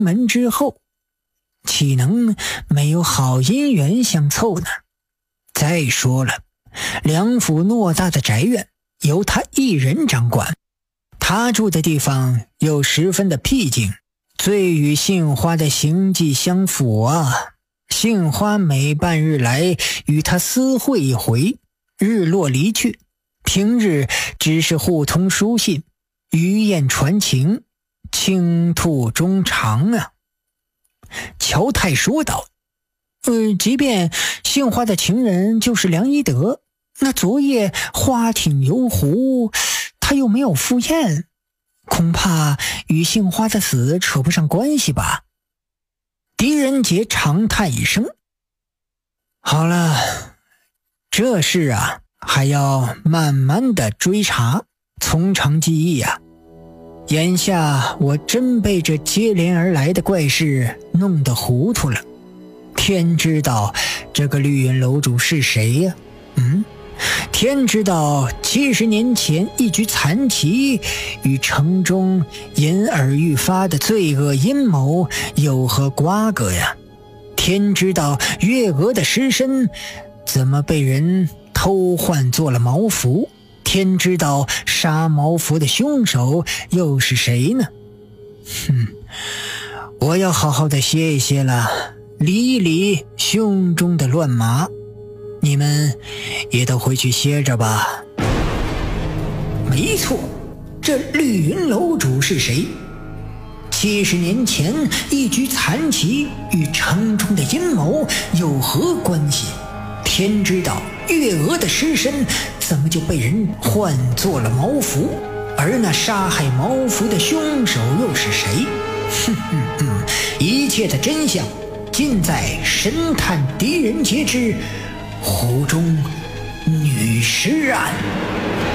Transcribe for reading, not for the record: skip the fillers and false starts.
门之后，岂能没有好姻缘相凑呢？再说了，梁府偌大的宅院由他一人掌管，他住的地方又十分的僻静，最与杏花的行迹相符啊。杏花每半日来与他私会一回，日落离去，平日只是互通书信，余雁传情，倾吐衷肠啊。乔太说道，即便杏花的情人就是梁一德，那昨夜花艇游湖，他又没有赴宴，恐怕与杏花的死扯不上关系吧。狄仁杰长叹一声，好了，这事啊还要慢慢的追查，从长计议啊。眼下我真被这接连而来的怪事弄得糊涂了，天知道这个绿云楼主是谁呀？天知道70年前一局残棋与城中因而愈发的罪恶阴谋有何瓜葛呀？天知道月娥的尸身怎么被人偷换做了毛服？天知道杀毛服的凶手又是谁呢？我要好好的歇一歇了，理一理胸中的乱麻。你们也都回去歇着吧。没错，这绿云楼主是谁？70年前一局残棋与城中的阴谋有何关系？天知道月娥的尸身怎么就被人换做了毛服？而那杀害毛服的凶手又是谁？一切的真相尽在神探狄仁杰之湖中女尸案。